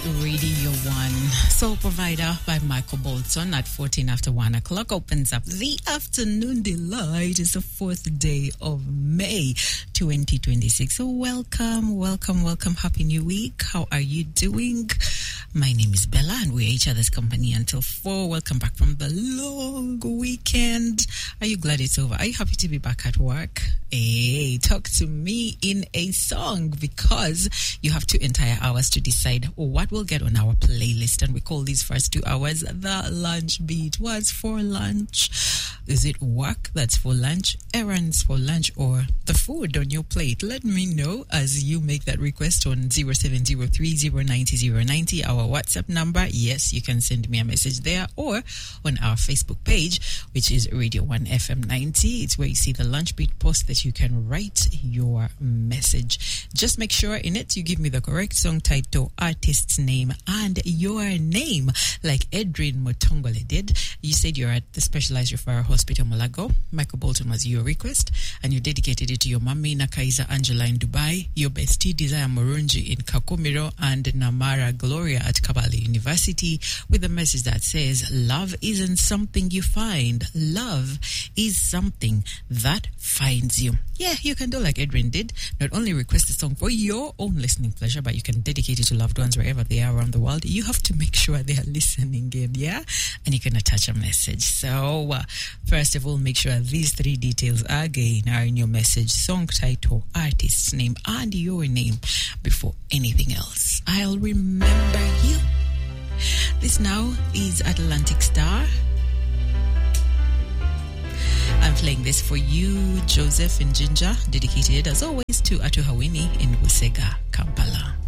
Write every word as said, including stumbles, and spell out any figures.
Radio One. Soul Provider by Michael Bolton at fourteen after one o'clock opens up the afternoon delight. It's the fourth day of May twenty twenty-six. So welcome, welcome, welcome. Happy New Week. How are you doing? My name is Bella and we're each other's company until four. Welcome back from the long weekend. Are you glad it's over? Are you happy to be back at work? Hey, talk to me in a song, because you have two entire hours to decide what we'll get on our playlist, and we call these first two hours the lunch beat. What's for lunch? Is it work that's for lunch, errands for lunch, or the food on your plate? Let me know as you make that request on zero seven zero three zero nine zero zero nine zero, our WhatsApp number. Yes, you can send me a message there, or on our Facebook page, which is Radio one F M ninety. It's where you see the lunch beat post that you can write your message. Just make sure in it you give me the correct song title, artist's name, and your name, like Edrin Motongole did. You said you're at the Specialized Referral Hospital Mulago. Michael Bolton was your request, and you dedicated it to your mommy Nakaiza Angela in Dubai, your bestie Desire Murunji in Kakumiro, and Namara Gloria at Kabale University, with a message that says, love isn't something you find, love is something that finds you. Yeah, you can do like Edwin did. Not only request a song for your own listening pleasure, but you can dedicate it to loved ones wherever they are around the world. You have to make sure they are listening in, yeah? And you can attach a message. So, uh, first of all, make sure these three details again are in your message: song title, artist's name, and your name before anything else. I'll remember you. This now is Atlantic Star. I'm playing this for you, Joseph and Ginger, dedicated as always to Atu Hawini in Busega, Kampala.